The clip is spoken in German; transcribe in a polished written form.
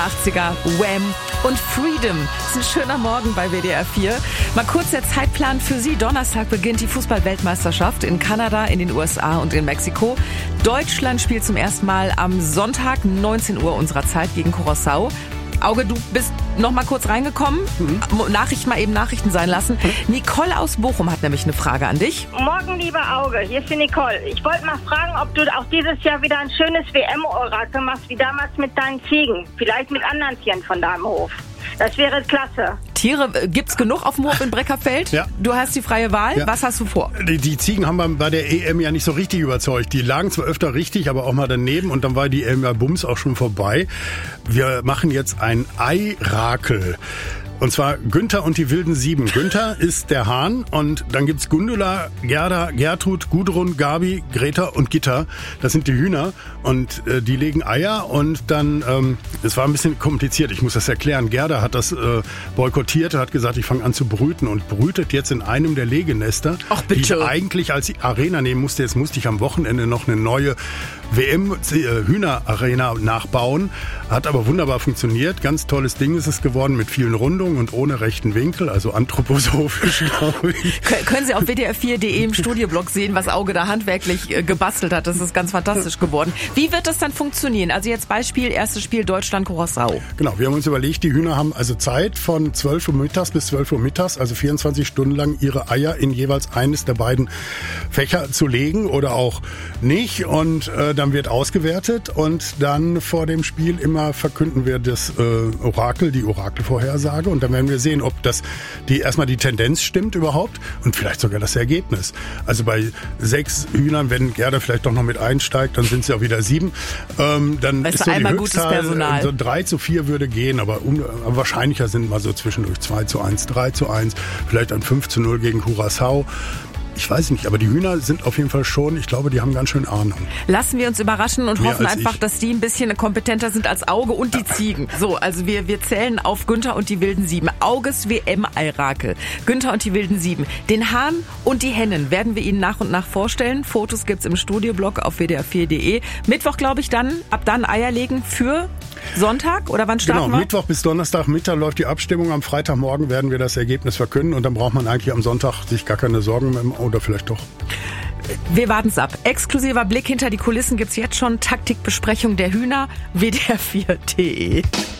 80er, Wham und Freedom. Es ist ein schöner Morgen bei WDR 4. Mal kurz der Zeitplan für Sie. Donnerstag beginnt die Fußball-Weltmeisterschaft in Kanada, in den USA und in Mexiko. Deutschland spielt zum ersten Mal am Sonntag 19 Uhr unserer Zeit gegen Curaçao. Auge, du bist noch mal kurz reingekommen. Nachrichten sein lassen. Nicole aus Bochum hat nämlich eine Frage an dich. Morgen, liebe Auge, hier ist die Nicole. Ich wollte mal fragen, ob du auch dieses Jahr wieder ein schönes WM-Orakel machst, wie damals mit deinen Ziegen. Vielleicht mit anderen Tieren von deinem Hof. Das wäre klasse. Tiere gibt's genug auf dem Hof in Breckerfeld? Ja. Du hast die freie Wahl. Ja. Was hast du vor? Die Ziegen haben bei der EM ja nicht so richtig überzeugt. Die lagen zwar öfter richtig, aber auch mal daneben und dann war die EM ja bums auch schon vorbei. Wir machen jetzt ein Eirakel. Und zwar Günther und die wilden Sieben. Günther ist der Hahn und dann gibt's Gundula, Gerda, Gertrud, Gudrun, Gabi, Greta und Gitta. Das sind die Hühner und die legen Eier und dann, es war ein bisschen kompliziert, ich muss das erklären. Gerda hat das boykottiert, hat gesagt, ich fange an zu brüten und brütet jetzt in einem der Legenester, die ich eigentlich als Arena nehmen musste. Jetzt musste ich am Wochenende noch eine neue WM-Hühnerarena nachbauen. Hat aber wunderbar funktioniert. Ganz tolles Ding ist es geworden mit vielen Rundungen und ohne rechten Winkel, also anthroposophisch, glaube ich. Können Sie auf wdr4.de im Studioblog sehen, was Auge da handwerklich gebastelt hat. Das ist ganz fantastisch geworden. Wie wird das dann funktionieren? Also jetzt Beispiel, erstes Spiel Deutschland-Curaçao. Genau, wir haben uns überlegt, die Hühner haben also Zeit von 12 Uhr mittags bis 12 Uhr mittags, also 24 Stunden lang ihre Eier in jeweils eines der beiden Fächer zu legen oder auch nicht. Und dann wird ausgewertet und dann vor dem Spiel immer verkünden wir das Orakel, die Orakelvorhersage und dann werden wir sehen, ob erstmal die Tendenz stimmt überhaupt und vielleicht sogar das Ergebnis. Also bei 6 Hühnern, wenn Gerda vielleicht doch noch mit einsteigt, dann sind es ja wieder 7. Dann ist so die Höchstzahl, so 3:4 würde gehen, aber wahrscheinlicher sind mal so zwischendurch 2:1, 3:1, vielleicht ein 5:0 gegen Curaçao. Ich weiß nicht, aber die Hühner sind auf jeden Fall schon, ich glaube, die haben ganz schön Ahnung. Lassen wir uns überraschen und hoffen einfach, dass die ein bisschen kompetenter sind als Auge und die Ziegen. So, also wir zählen auf Günther und die wilden Sieben. Auges WM-Eirakel. Günther und die wilden Sieben. Den Hahn und die Hennen werden wir Ihnen nach und nach vorstellen. Fotos gibt's im Studioblog auf wdr4.de. Mittwoch, glaube ich, ab dann Eier legen für Sonntag oder wann starten wir? Genau, Mittwoch bis Donnerstag Mittag läuft die Abstimmung. Am Freitagmorgen werden wir das Ergebnis verkünden und dann braucht man eigentlich am Sonntag sich gar keine Sorgen mehr, oder vielleicht doch. Wir warten's ab. Exklusiver Blick hinter die Kulissen gibt's jetzt schon. Taktikbesprechung der Hühner. wdr4.de